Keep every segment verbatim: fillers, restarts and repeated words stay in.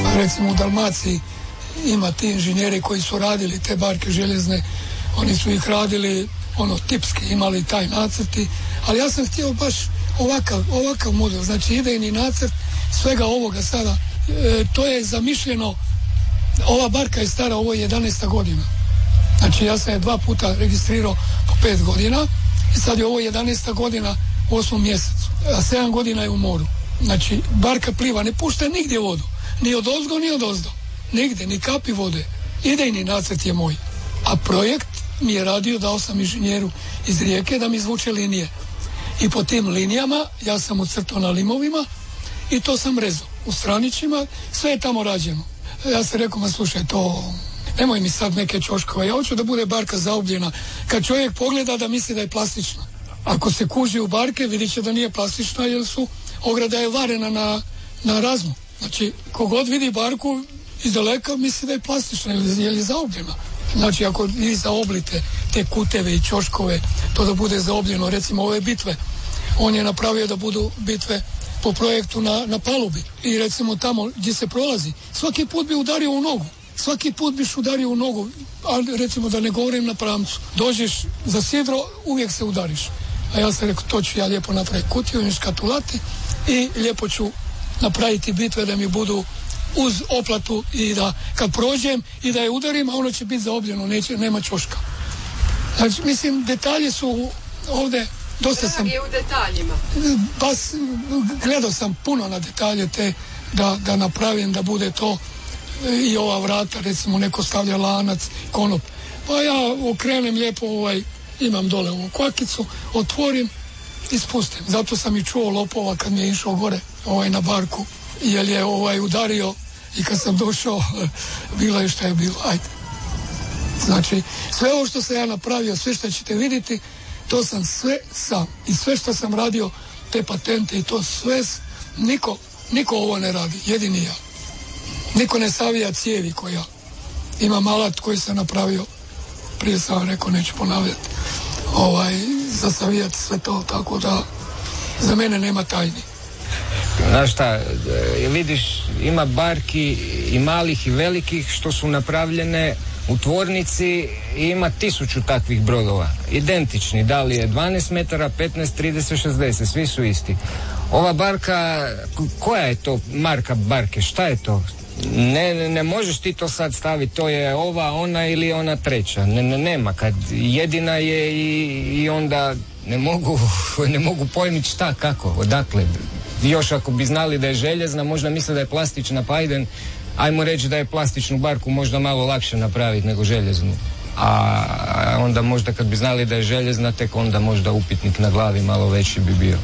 recimo u Dalmaciji ima ti inženjeri koji su radili te barke željezne, oni su ih radili ono tipski, imali taj nacrti, ali ja sam htio baš ovakav, ovakav model, znači idejni nacrt svega ovoga sada, e, to je zamišljeno, ova barka je stara, ovo je jedanaesta godina, znači ja sam je dva puta registrirao po pet godina i sad je ovo jedanaesta godina u osmom mjesecu, a sedam godina je u moru, znači barka pliva, ne pušta nigdje vodu, ni od ozgo ni od ozdo, nigdje, ni kapi vode, idejni nacrt je moj, a projekt mi je radio, dao sam inženjeru iz Rijeke da mi izvuče linije. I po tim linijama ja sam ucrtao na limovima i to sam rezao u stranićima, sve je tamo rađeno. Ja sam rekao, ma slušaj, to nemoj mi sad neke čoškove, ja hoću da bude barka zaobljena. Kad čovjek pogleda da misli da je plastična. Ako se kuži u barke, vidit će da nije plastična jer su, ograda je varena na, na razmu. Znači, kogod vidi barku iz daleka misli da je plastična jer je zaobljena. Znači, ako vi zaoblite te kuteve i ćoškove, to da bude zaobljeno, recimo ove bitve, on je napravio da budu bitve po projektu na, na palubi i recimo tamo gdje se prolazi, svaki put bi udario u nogu, svaki put biš udario u nogu, ali recimo da ne govorim na pramcu, dođeš za sidro, uvijek se udariš. A ja sam rekao, to ću ja lijepo napraviti kutiju i škatulati i lijepo ću napraviti bitve da mi budu uz oplatu i da kad prođem i da je udarim, a ono će biti zaobljeno, neće, nema ćoška. Znači, mislim, detalji su ovdje, dosta sam... je u detaljima. Bas, gledao sam puno na detalje te, da, da napravim, da bude to i ova vrata, recimo, neko stavlja lanac, konop. Pa ja okrenem lijepo, ovaj, imam dole ovu kvakicu, otvorim i spustim. Zato sam i čuo lopova kad mi je išao gore, ovaj, na barku, jer je ovaj udario i kad sam došao bilo je šta je bilo, ajde. Znači, sve ovo što sam ja napravio, sve što ćete vidjeti, to sam sve sam. I sve što sam radio, te patente i to sve, niko, niko ovo ne radi, jedini ja. Niko ne savija cijevi ko ja. Imam alat koji sam napravio, prije sam vam rekao, neću ponavljati, ovaj, za savijati sve to, tako da za mene nema tajni. Znaš šta, vidiš, ima barki i malih i velikih što su napravljene u tvornici i ima tisuću takvih brodova. Identični, da li je dvanaest metara, petnaest, trideset, šezdeset, svi su isti. Ova barka, koja je to marka barke, šta je to? Ne, ne, ne možeš ti to sad staviti, to je ova, ona ili ona treća. Ne, ne, nema, kad jedina je i, i onda ne mogu, ne mogu pojmiti šta, kako, odakle. Još ako bi znali da je željezna, možda misle da je plastična, pa ajde, ajmo reći da je plastičnu barku možda malo lakše napraviti nego željeznu. A onda možda kad bi znali da je željezna, tek onda možda upitnik na glavi malo veći bi bio.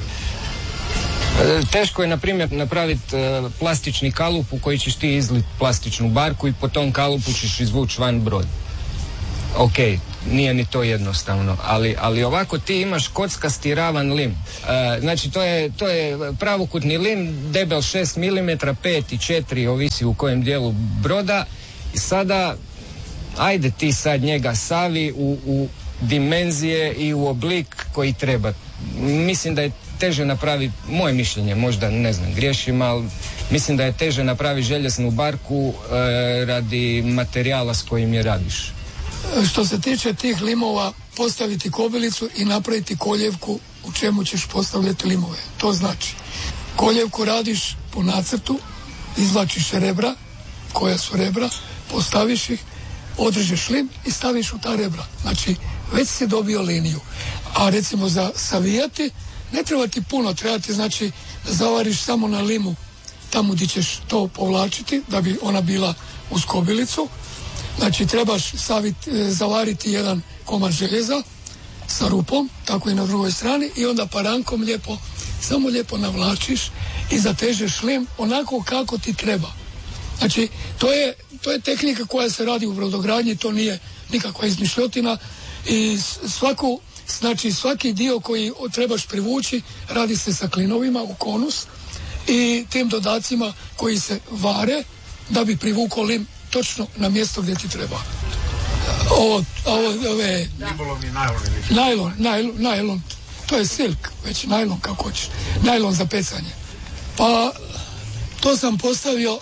Teško je, na primjer, napraviti uh, plastični kalup u koji ćeš ti izliti plastičnu barku i po tom kalupu ćeš izvući van brod. Ok, nije ni to jednostavno, ali, ali ovako ti imaš kockasti ravan lim. Uh, znači to je, to je pravokutni lim, debel šest milimetara, pet i četiri, ovisi u kojem dijelu broda. I sada, ajde ti sad njega savi u, u dimenzije i u oblik koji treba. Mislim da je teže napraviti, moje mišljenje, možda ne znam, griješim, ali mislim da je teže napraviti željeznu barku e, radi materijala s kojim je radiš. Što se tiče tih limova, postaviti kobilicu i napraviti koljevku u čemu ćeš postavljati limove. To znači, koljevku radiš po nacrtu, izvlačiš rebra, koja su rebra, postaviš ih, odrežeš lim i staviš u ta rebra. Znači, već si dobio liniju. A recimo za savijati, ne treba ti puno, treba ti znači da zavariš samo na limu tamo gdje ćeš to povlačiti da bi ona bila uz kobilicu. Znači trebaš savit, zavariti jedan komad željeza sa rupom, tako i na drugoj strani, i onda parankom lijepo, samo lijepo navlačiš i zatežeš lim onako kako ti treba. Znači to je, to je tehnika koja se radi u brodogradnji, to nije nikakva izmišljotina i svaku Znači svaki dio koji trebaš privući radi se sa klinovima u konus i tim dodacima koji se vare da bi privukao lim točno na mjesto gdje ti treba. Ovo, ovo, ove... Ribolovni najlon. Najlon, najlon, najlon. To je silk, već najlon kako hoćeš. Najlon za pecanje. Pa to sam postavio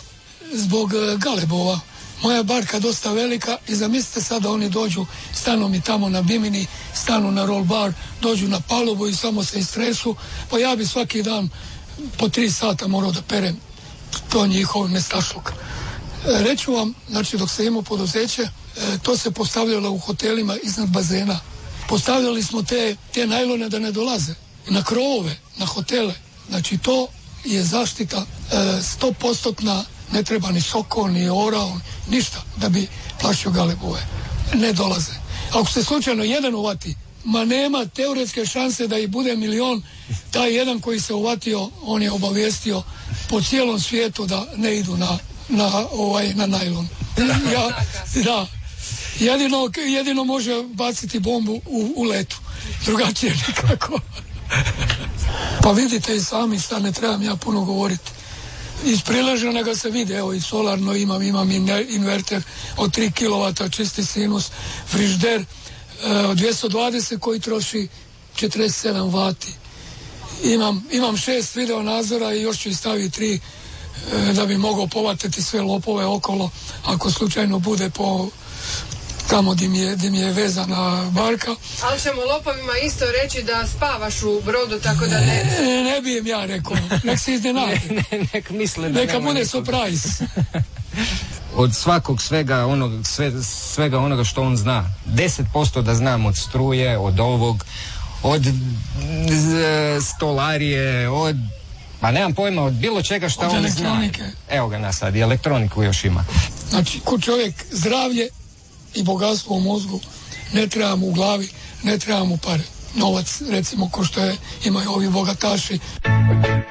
zbog galebova. Moja barka dosta velika i zamislite sad da oni dođu, stanu mi tamo na bimini, stanu na roll bar, dođu na palubu i samo se istresu, pa ja bi svaki dan po tri sata morao da perem to njihov nestašluk. Reću vam, znači dok sam imao poduzeće, to se postavljalo u hotelima iznad bazena. Postavljali smo te, te najlone da ne dolaze na krovove, na hotele. Znači to je zaštita sto postotna, ne treba ni soko, ni orao, ništa da bi plašio galebove. Ne dolaze. Ako se slučajno jedan uvati, ma nema teoretske šanse da ih bude milion, taj jedan koji se uvatio, on je obavijestio po cijelom svijetu da ne idu na, na, ovaj, na najlon. Ja, da. Jedino, jedino može baciti bombu u, u letu. Drugačije nikako. Pa vidite i sami, sad ne trebam ja puno govoriti. Iz priležena ga se vidi, evo i solarno imam, imam inverter od tri kilovata, čisti sinus, frižder e, od dvjesto dvadeset koji troši četrdeset sedam vati. Imam, imam šest video nadzora i još ću i staviti tri e, da bi mogao povatiti sve lopove okolo ako slučajno bude po tamo gdje mi je, gdje mi je vezana barka. Ali ćemo lopovima isto reći da spavaš u brodu, tako da ne... Ne, ne bi im ja rekao, nek se iznenadi. Ne, ne, nek misle da neka bude nekog... surprise. Od svakog svega onoga, sve, svega onoga što on zna, deset posto da znam od struje, od ovog, od z, stolarije, od... Pa nemam pojma, od bilo čega što on zna. Evo ga nas sad, i elektroniku još ima. Znači, ko čovjek zdravlje i bogatstvo u mozgu, ne treba mu u glavi, ne treba mu pare. Novac, recimo, ko što je, imaju ovi bogataši.